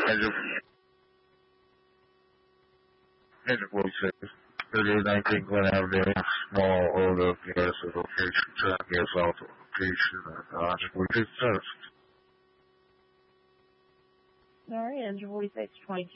Engine 46. 3819 Glen Avenue, small odor gas location, turn gas off location, engine 46 service. Sorry, engine 46, 22.